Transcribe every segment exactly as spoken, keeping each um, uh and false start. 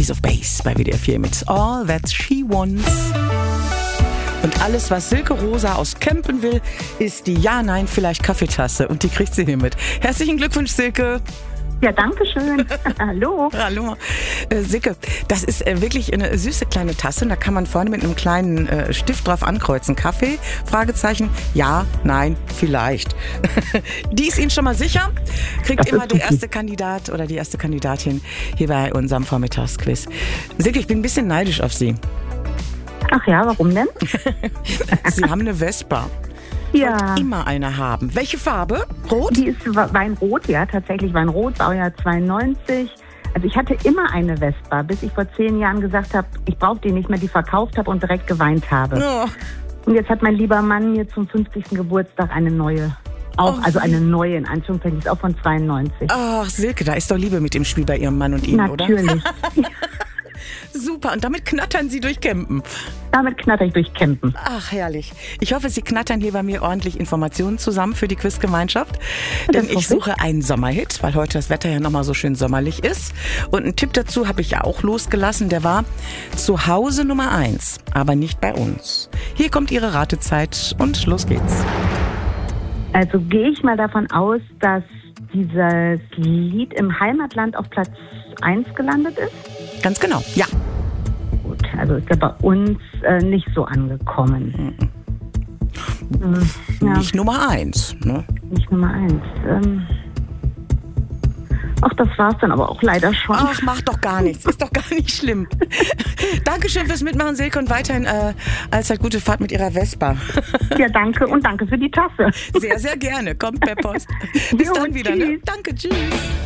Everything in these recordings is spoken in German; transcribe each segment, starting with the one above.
Ace of Base bei W D R vier mit All That She Wants. Und alles, was Silke Rosa aus Kempen will, ist die Ja-Nein-Vielleicht-Kaffeetasse. Und die kriegt sie hiermit. Herzlichen Glückwunsch, Silke. Ja, danke schön. Hallo. Hallo. Äh, Silke, das ist äh, wirklich eine süße kleine Tasse. Und da kann man vorne mit einem kleinen äh, Stift drauf ankreuzen. Kaffee? Fragezeichen. Ja, nein, vielleicht. Die ist Ihnen schon mal sicher? Kriegt immer der erste Kandidat oder die erste Kandidatin hier bei unserem Vormittagsquiz. Silke, ich bin ein bisschen neidisch auf Sie. Ach ja, warum denn? Sie haben eine Vespa. Ja. Wollt immer eine haben. Welche Farbe? Rot? Die ist Weinrot, ja, tatsächlich Weinrot, Baujahr zweiundneunzig. Also ich hatte immer eine Vespa, bis ich vor zehn Jahren gesagt habe, ich brauche die nicht mehr, die verkauft habe und direkt geweint habe. Oh. Und jetzt hat mein lieber Mann mir zum fünfzigsten Geburtstag eine neue, auch, oh, also eine neue in Anführungszeichen, ist auch von zweiundneunzig. Ach, Silke, da ist doch Liebe mit dem Spiel bei Ihrem Mann und Ihnen, Natürlich. oder? Natürlich. Super, und damit knattern Sie durch Kempen. Damit knatter ich durch Kempen. Ach, herrlich. Ich hoffe, Sie knattern hier bei mir ordentlich Informationen zusammen für die Quizgemeinschaft. Denn ich suche einen Sommerhit, weil heute das Wetter ja nochmal so schön sommerlich ist. Und einen Tipp dazu habe ich ja auch losgelassen, der war zu Hause Nummer eins, aber nicht bei uns. Hier kommt Ihre Ratezeit und los geht's. Also gehe ich mal davon aus, dass dieses Lied im Heimatland auf Platz eins gelandet ist? Ganz genau, ja. Gut, also ist er bei uns äh, nicht so angekommen. Mhm. Hm, ja. Nicht Nummer eins, ne? Nicht Nummer eins. Ähm Ach, das war's dann aber auch leider schon. Ach, macht doch gar nichts. Ist doch gar nicht schlimm. Dankeschön fürs Mitmachen, Silke, und weiterhin äh, allzeit gute Fahrt mit Ihrer Vespa. Ja, danke und danke für die Tasse. Sehr, sehr gerne. Kommt per Post. Bis Jo, dann wieder. Ne? tschüss. Danke, tschüss.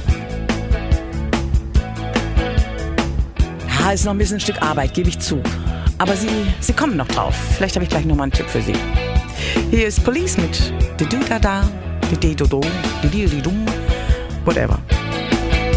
Ja, ist noch ein bisschen ein Stück Arbeit, gebe ich zu. Aber Sie, Sie kommen noch drauf. Vielleicht habe ich gleich noch mal einen Tipp für Sie. Hier ist Police mit Du Da Da, Du Do Do, Du Di Di Dum, whatever.